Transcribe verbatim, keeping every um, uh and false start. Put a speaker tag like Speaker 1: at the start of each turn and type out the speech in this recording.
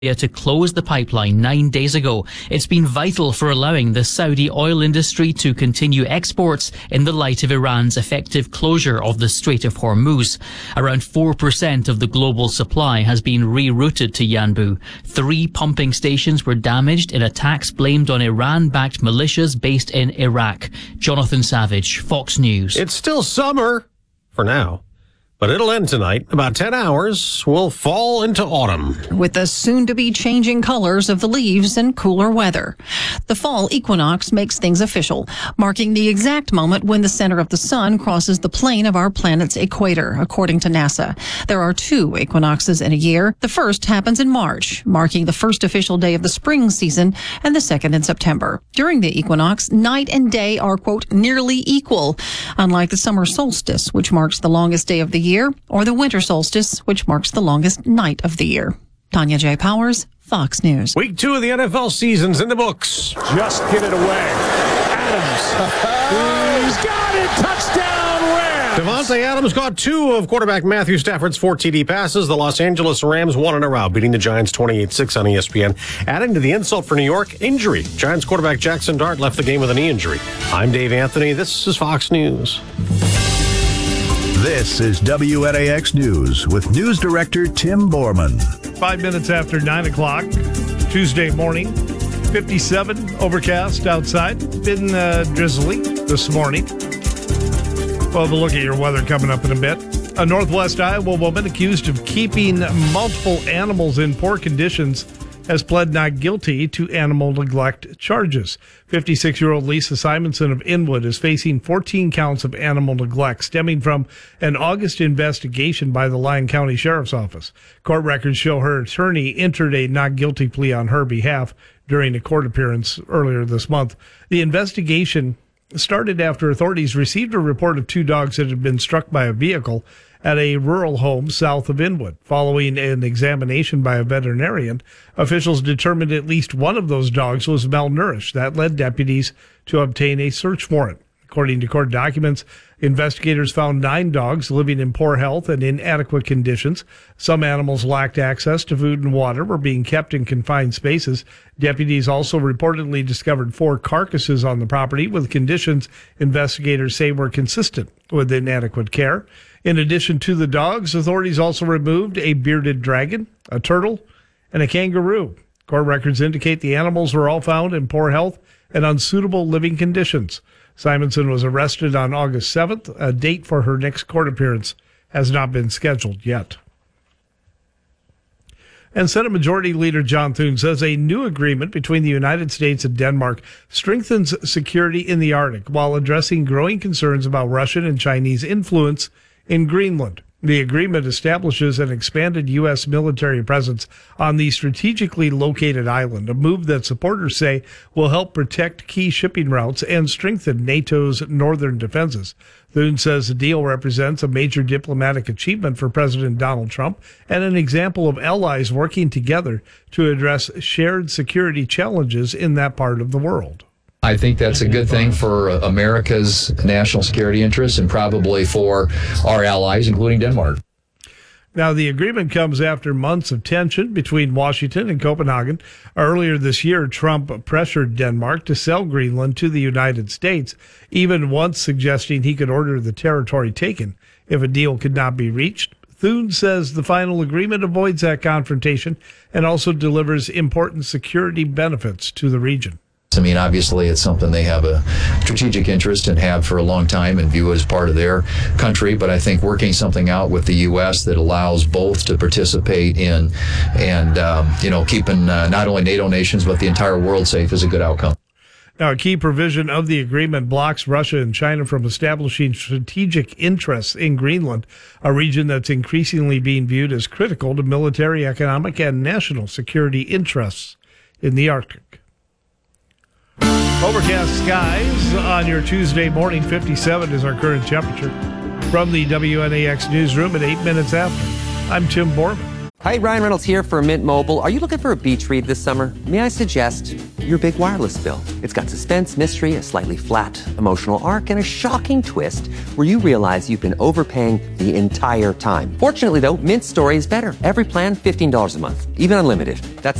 Speaker 1: to close the pipeline nine days ago. It's been vital for allowing the Saudi oil industry to continue exports in the light of Iran's effective closure of the Strait of Hormuz. Around four percent of the global supply has been rerouted to Yanbu. Three pumping stations were damaged in attacks blamed on Iran-backed militias based in Iraq. Jonathan Savage, Fox News.
Speaker 2: It's still summer for now, but it'll end tonight. About ten hours will fall into autumn,
Speaker 3: with the soon-to-be changing colors of the leaves and cooler weather. The fall equinox makes things official, marking the exact moment when the center of the sun crosses the plane of our planet's equator, according to NASA. There are two equinoxes in a year. The first happens in March, marking the first official day of the spring season, and the second in September. During the equinox, night and day are, quote, nearly equal, unlike the summer solstice, which marks the longest day of the year, year, or the winter solstice, which marks the longest night of the year. Tanya J. Powers, Fox News.
Speaker 2: Week two of the N F L season's in the books.
Speaker 4: Just get it away. Adams. He's got it. Touchdown, Rams.
Speaker 2: Devontae Adams caught two of quarterback Matthew Stafford's four T D passes. The Los Angeles Rams won in a row, beating the Giants twenty-eight six on E S P N. Adding to the insult for New York, injury. Giants quarterback Jackson Dart left the game with a knee injury. I'm Dave Anthony. This is Fox News.
Speaker 5: This is W N A X News with News Director Tim Borman.
Speaker 6: Five minutes after nine o'clock, Tuesday morning, fifty-seven, overcast outside. Been uh, drizzly this morning. We'll have a look at your weather coming up in a bit. A Northwest Iowa woman accused of keeping multiple animals in poor conditions has pled not guilty to animal neglect charges. fifty-six-year-old Lisa Simonson of Inwood is facing fourteen counts of animal neglect stemming from an August investigation by the Lyon County Sheriff's Office. Court records show her attorney entered a not guilty plea on her behalf during a court appearance earlier this month. The investigation started after authorities received a report of two dogs that had been struck by a vehicle at a rural home south of Inwood. Following an examination by a veterinarian, officials determined at least one of those dogs was malnourished. That led deputies to obtain a search warrant. According to court documents, investigators found nine dogs living in poor health and inadequate conditions. Some animals lacked access to food and water, were being kept in confined spaces. Deputies also reportedly discovered four carcasses on the property with conditions investigators say were consistent with inadequate care. In addition to the dogs, authorities also removed a bearded dragon, a turtle, and a kangaroo. Court records indicate the animals were all found in poor health and unsuitable living conditions. Simonson was arrested on August seventh. A date for her next court appearance has not been scheduled yet. And Senate Majority Leader John Thune says a new agreement between the United States and Denmark strengthens security in the Arctic while addressing growing concerns about Russian and Chinese influence in Greenland. The agreement establishes an expanded U S military presence on the strategically located island, a move that supporters say will help protect key shipping routes and strengthen NATO's northern defenses. Thune says the deal represents a major diplomatic achievement for President Donald Trump and an example of allies working together to address shared security challenges in that part of the world.
Speaker 7: I think that's a good thing for America's national security interests and probably for our allies, including Denmark.
Speaker 6: Now, the agreement comes after months of tension between Washington and Copenhagen. Earlier this year, Trump pressured Denmark to sell Greenland to the United States, even once suggesting he could order the territory taken if a deal could not be reached. Thune says the final agreement avoids that confrontation and also delivers important security benefits to the region.
Speaker 7: I mean, obviously, it's something they have a strategic interest and have for a long time and view it as part of their country. But I think working something out with the U S that allows both to participate in and, um, you know, keeping uh, not only NATO nations but the entire world safe is a good outcome.
Speaker 6: Now, a key provision of the agreement blocks Russia and China from establishing strategic interests in Greenland, a region that's increasingly being viewed as critical to military, economic, and national security interests in the Arctic. Overcast skies on your Tuesday morning. fifty-seven is our current temperature. From the W N A X newsroom at eight minutes after, I'm Tim Borman.
Speaker 8: Hi, Ryan Reynolds here for Mint Mobile. Are you looking for a beach read this summer? May I suggest your big wireless bill? It's got suspense, mystery, a slightly flat emotional arc, and a shocking twist where you realize you've been overpaying the entire time. Fortunately, though, Mint's story is better. Every plan, fifteen dollars a month, even unlimited. That's